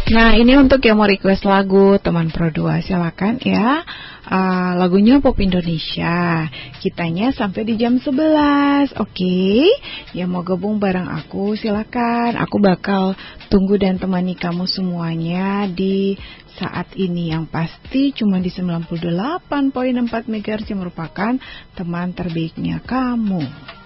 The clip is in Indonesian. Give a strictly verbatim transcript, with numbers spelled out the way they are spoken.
Nah, ini untuk yang mau request lagu teman Pro dua, silakan ya. Uh, lagunya pop Indonesia. Kitanya sampai di jam sebelas. Oke. Okay? Yang mau gabung bareng aku silakan. Aku bakal tunggu dan temani kamu semuanya di saat ini, yang pasti cuma di sembilan puluh delapan koma empat megahertz yang merupakan teman terbaiknya kamu.